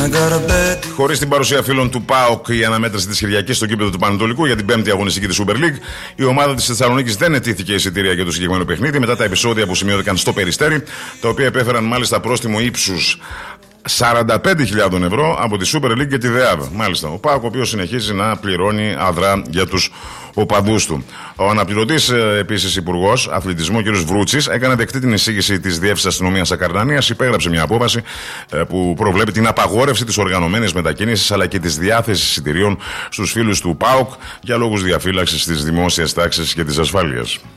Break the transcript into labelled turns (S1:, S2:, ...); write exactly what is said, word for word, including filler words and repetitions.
S1: Χωρίς την παρουσία φίλων του ΠΑΟΚ, η αναμέτρηση της Κυριακής στο κήπεδο του Πανετολικού για την πέμπτη αγωνιστική της Super League, η ομάδα της Θεσσαλονίκης δεν ετήθηκε εισιτήρια για το συγκεκριμένο παιχνίδι μετά τα επεισόδια που σημειώθηκαν στο Περιστέρι, τα οποία επέφεραν μάλιστα πρόστιμο ύψους σαράντα πέντε χιλιάδες ευρώ από τη Super League και τη ΔΕΑΒ. Μάλιστα, ο ΠΑΟΚ, ο οποίος συνεχίζει να πληρώνει αδρά για τους οπαδούς του. Ο αναπληρωτής επίσης υπουργός αθλητισμού, κ. Βρούτσης, έκανε δεκτή την εισήγηση της Διεύθυνσης Αστυνομίας Ακαρνανίας, υπέγραψε μια απόφαση που προβλέπει την απαγόρευση της οργανωμένης μετακίνησης αλλά και της διάθεσης εισιτηρίων στους φίλους του ΠΑΟΚ για λόγους διαφύλαξης της δημόσιας τάξης και της ασφάλειας.